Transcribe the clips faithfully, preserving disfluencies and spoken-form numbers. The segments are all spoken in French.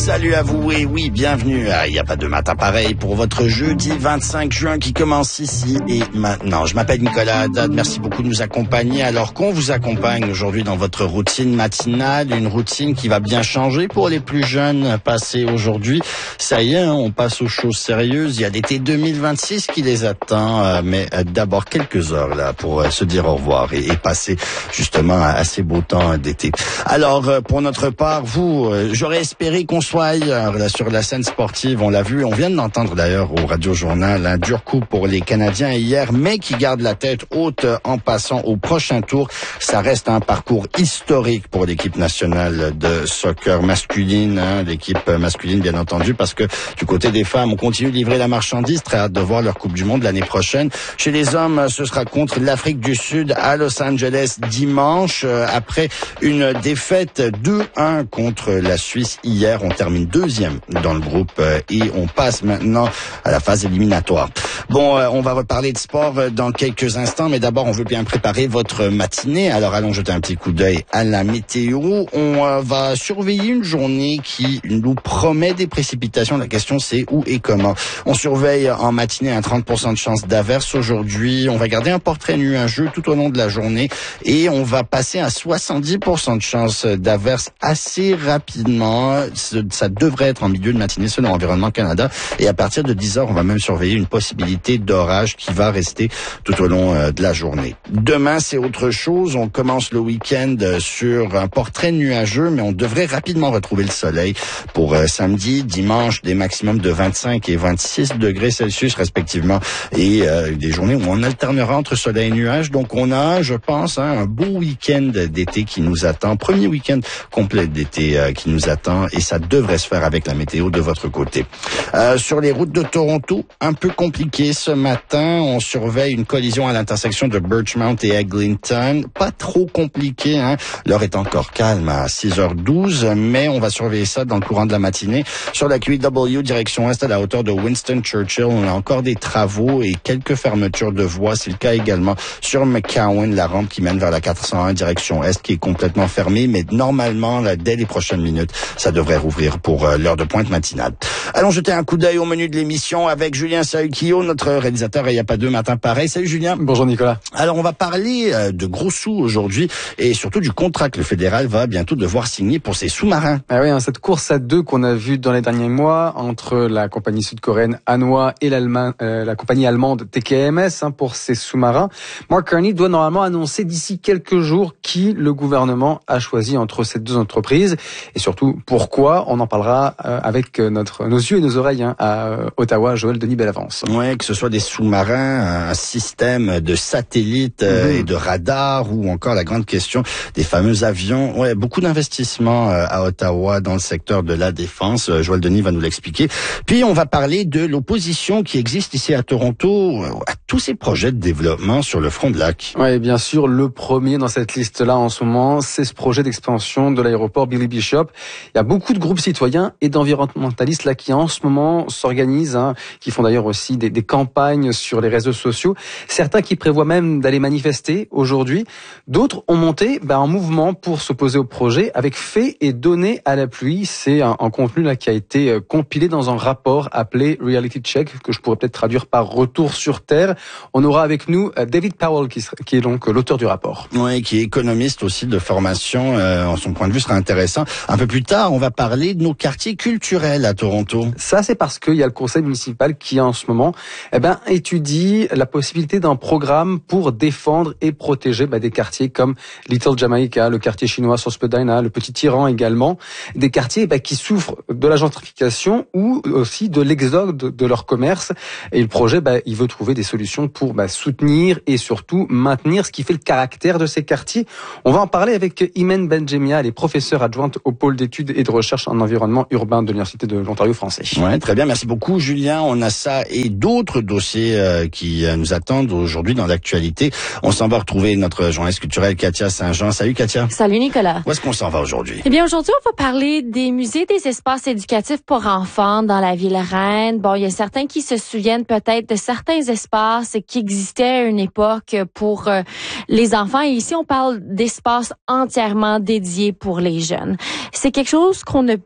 Salut à vous et oui, bienvenue à Il n'y a pas de matin pareil pour votre jeudi vingt-cinq juin qui commence ici et maintenant. Je m'appelle Nicolas Haddad, merci beaucoup de nous accompagner alors qu'on vous accompagne aujourd'hui dans votre routine matinale, une routine qui va bien changer pour les plus jeunes passés aujourd'hui. Ça y est, hein, on passe aux choses sérieuses, il y a l'été deux mille vingt-six qui les attend, euh, mais euh, d'abord quelques heures là pour euh, se dire au revoir et, et passer justement un assez beau temps d'été. Alors euh, pour notre part, vous, euh, j'aurais espéré qu'on soit ailleurs, là, sur la scène sportive, on l'a vu, on vient de l'entendre d'ailleurs au Radio Journal, un dur coup pour les Canadiens hier, mais qui garde la tête haute en passant au prochain tour. Ça reste un parcours historique pour l'équipe nationale de soccer masculine, hein, l'équipe masculine bien entendu, parce que du côté des femmes, on continue de livrer la marchandise, très hâte de voir leur Coupe du Monde l'année prochaine. Chez les hommes, ce sera contre l'Afrique du Sud à Los Angeles dimanche, après une défaite deux un contre la Suisse hier. On termine deuxième dans le groupe euh, et on passe maintenant à la phase éliminatoire. Bon, euh, on va reparler de sport euh, dans quelques instants, mais d'abord on veut bien préparer votre matinée. Alors allons jeter un petit coup d'œil à la météo. On euh, va surveiller une journée qui nous promet des précipitations. La question c'est où et comment. On surveille en matinée un trente pour cent de chance d'averse aujourd'hui. On va garder un portrait nuageux tout au long de la journée et on va passer à soixante-dix pour cent de chance d'averse assez rapidement. Ça devrait être en milieu de matinée selon Environnement Canada. Et à partir de dix heures, on va même surveiller une possibilité d'orage qui va rester tout au long euh, de la journée. Demain, c'est autre chose. On commence le week-end sur un portrait nuageux, mais on devrait rapidement retrouver le soleil pour euh, samedi, dimanche, des maximums de vingt-cinq et vingt-six degrés Celsius respectivement. Et euh, des journées où on alternera entre soleil et nuages. Donc on a, je pense, hein, un beau week-end d'été qui nous attend. Premier week-end complet d'été euh, qui nous attend. Et ça devrait se faire avec la météo de votre côté. Euh, sur les routes de Toronto, un peu compliqué ce matin. On surveille une collision à l'intersection de Birchmount et Eglinton. Pas trop compliqué, hein. L'heure est encore calme à six heures douze, mais on va surveiller ça dans le courant de la matinée. Sur la Q W, direction Est, à la hauteur de Winston Churchill, on a encore des travaux et quelques fermetures de voies. C'est le cas également sur McCowan, la rampe qui mène vers la quatre cent un, direction Est, qui est complètement fermée, mais normalement, là, dès les prochaines minutes, ça devrait rouvrir pour euh, l'heure de pointe matinale. Allons jeter un coup d'œil au menu de l'émission avec Julien Saukio, notre réalisateur Il n'y a pas deux matins pareil. Salut Julien. Bonjour Nicolas. Alors on va parler euh, de gros sous aujourd'hui et surtout du contrat que le fédéral va bientôt devoir signer pour ses sous-marins. Ah oui, hein, cette course à deux qu'on a vue dans les derniers mois entre la compagnie sud-coréenne Hanwha et euh, la compagnie allemande T K M S hein, pour ses sous-marins. Mark Carney doit normalement annoncer d'ici quelques jours qui le gouvernement a choisi entre ces deux entreprises et surtout pourquoi. On en parlera euh, avec notre nos yeux et nos oreilles hein, à euh, Ottawa. Joël Denis Bellavance. Ouais, que ce soit des sous-marins, un système de satellites euh, mmh. et de radars ou encore la grande question des fameux avions. Ouais, beaucoup d'investissements euh, à Ottawa dans le secteur de la défense. Euh, Joël Denis va nous l'expliquer. Puis on va parler de l'opposition qui existe ici à Toronto euh, à tous ces projets de développement sur le front de lac. Ouais, bien sûr, le premier dans cette liste-là en ce moment, c'est ce projet d'expansion de l'aéroport Billy Bishop. Il y a beaucoup de groupes citoyens et d'environnementalistes là qui en ce moment s'organisent, hein, qui font d'ailleurs aussi des, des campagnes sur les réseaux sociaux. Certains qui prévoient même d'aller manifester aujourd'hui. D'autres ont monté ben, un mouvement pour s'opposer au projet avec faits et données à la pluie. C'est un, un contenu là qui a été euh, compilé dans un rapport appelé Reality Check, que je pourrais peut-être traduire par Retour sur Terre. On aura avec nous euh, David Powell qui, qui est donc euh, l'auteur du rapport. Oui, qui est économiste aussi de formation. Euh, son point de vue sera intéressant. Un peu plus tard, on va parler de nos quartiers culturels à Toronto. Ça, c'est parce qu'il y a le conseil municipal qui, en ce moment, eh ben, étudie la possibilité d'un programme pour défendre et protéger ben, des quartiers comme Little Jamaica, le quartier chinois sur Spadina, le Petit Iran également, des quartiers ben, qui souffrent de la gentrification ou aussi de l'exode de leur commerce. Et le projet, ben, il veut trouver des solutions pour ben, soutenir et surtout maintenir ce qui fait le caractère de ces quartiers. On va en parler avec Imen Benjemia, elle est professeure adjointe au pôle d'études et de recherche en environnement urbain de l'Université de l'Ontario français. Ouais, très bien, merci beaucoup Julien. On a ça et d'autres dossiers euh, qui euh, nous attendent aujourd'hui dans l'actualité. On s'en va retrouver notre journaliste culturelle Katia Saint-Jean. Salut Katia. Salut Nicolas. Où est-ce qu'on s'en va aujourd'hui? Eh bien aujourd'hui, on va parler des musées des espaces éducatifs pour enfants dans la ville reine. Bon, il y a certains qui se souviennent peut-être de certains espaces qui existaient à une époque pour euh, les enfants. Et ici, on parle d'espaces entièrement dédiés pour les jeunes. C'est quelque chose qu'on a pu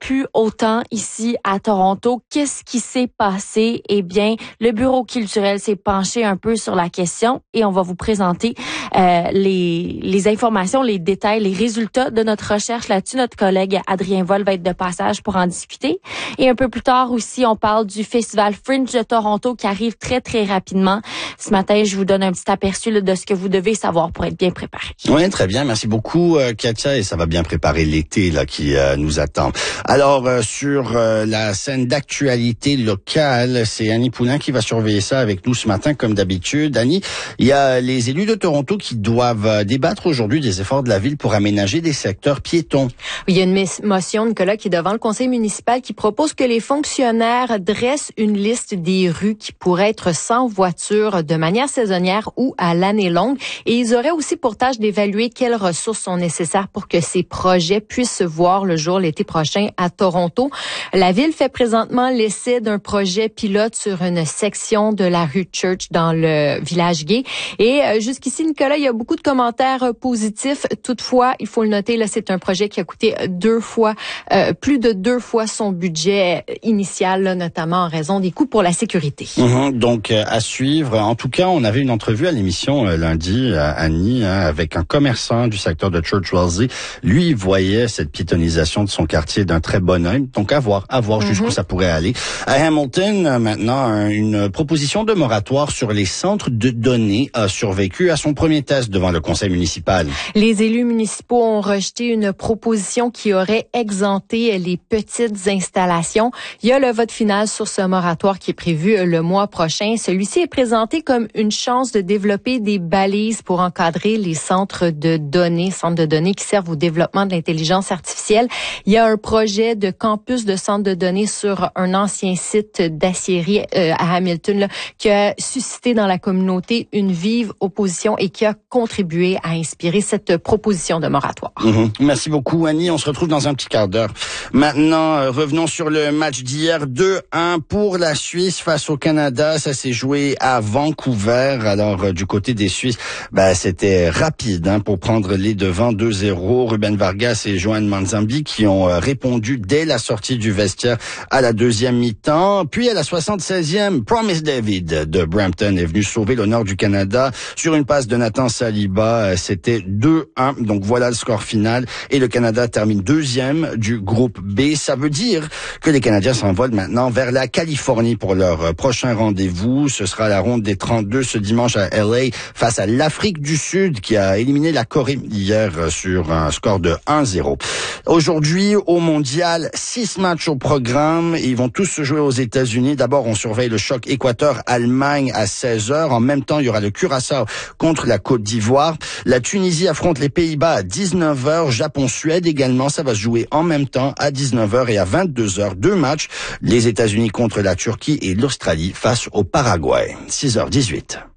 plus autant ici à Toronto. Qu'est-ce qui s'est passé? Eh bien, le Bureau culturel s'est penché un peu sur la question et on va vous présenter euh, les, les informations, les détails, les résultats de notre recherche là-dessus. Notre collègue Adrien Vol va être de passage pour en discuter. Et un peu plus tard aussi, on parle du Festival Fringe de Toronto qui arrive très, très rapidement. Ce matin, je vous donne un petit aperçu là, de ce que vous devez savoir pour être bien préparé. Oui, très bien. Merci beaucoup, euh, Katia. Et ça va bien préparer l'été là qui euh, nous attend. Alors, euh, sur euh, la scène d'actualité locale, c'est Annie Poulain qui va surveiller ça avec nous ce matin, comme d'habitude. Annie, il y a les élus de Toronto qui doivent euh, débattre aujourd'hui des efforts de la ville pour aménager des secteurs piétons. Il y a une motion, Nicolas, qui est devant le conseil municipal qui propose que les fonctionnaires dressent une liste des rues qui pourraient être sans voiture de manière saisonnière ou à l'année longue. Et ils auraient aussi pour tâche d'évaluer quelles ressources sont nécessaires pour que ces projets puissent voir le jour l'été prochain à Toronto. La ville fait présentement l'essai d'un projet pilote sur une section de la rue Church dans le village gay. Et euh, jusqu'ici, Nicolas, il y a beaucoup de commentaires euh, positifs. Toutefois, il faut le noter, là, c'est un projet qui a coûté deux fois, euh, plus de deux fois son budget initial, là, notamment en raison des coûts pour la sécurité. Mmh, donc, euh, à suivre. En tout cas, on avait une entrevue à l'émission euh, lundi, à Annie, hein, avec un commerçant du secteur de Church Wellesley. Lui, il voyait cette piétonisation de son quartier d'un très bon œil. Donc, à voir, à voir mmh. jusqu'où ça pourrait aller. À Hamilton, euh, maintenant, une proposition de moratoire sur les centres de données a survécu à son premier test devant le conseil municipal. Les élus municipaux ont rejeté une proposition qui aurait exempté les petites installations. Il y a le vote final sur ce moratoire qui est prévu le mois prochain. Celui-ci est présenté comme une chance de développer des balises pour encadrer les centres de données, centres de données qui servent au développement de l'intelligence artificielle. Il y a un projet de campus de centre de données sur un ancien site d'aciérie euh, à Hamilton là, qui a suscité dans la communauté une vive opposition et qui a contribué à inspirer cette proposition de moratoire. Mmh. Merci beaucoup, Annie. On se retrouve dans un petit quart d'heure. Maintenant, euh, revenons sur le match d'hier. deux un pour la Suisse face au Canada. Ça s'est joué à Vancouver. Alors, euh, du côté des Suisses, bah, c'était rapide hein, pour prendre les devants deux zéro. Ruben Vargas et Johan Manzambi qui ont euh, répondu dès la sortie du vestiaire à la deuxième mi-temps. Puis à la soixante-seizième, Promise David de Brampton est venu sauver l'honneur du Canada sur une passe de Nathan Saliba. C'était deux un. Donc voilà le score final. Et le Canada termine deuxième du groupe B. Ça veut dire que les Canadiens s'envolent maintenant vers la Californie pour leur prochain rendez-vous. Ce sera la ronde des trente-deux ce dimanche à L A face à l'Afrique du Sud qui a éliminé la Corée hier sur un score de un zéro. Aujourd'hui, au mondial, six matchs au programme. Ils vont tous se jouer aux États-Unis. D'abord, on surveille le choc Équateur-Allemagne à seize heures. En même temps, il y aura le Curaçao contre la Côte d'Ivoire. La Tunisie affronte les Pays-Bas à dix-neuf heures. Japon-Suède également. Ça va se jouer en même temps à dix-neuf heures et à vingt-deux heures. Deux matchs. Les États-Unis contre la Turquie et l'Australie face au Paraguay. six heures dix-huit.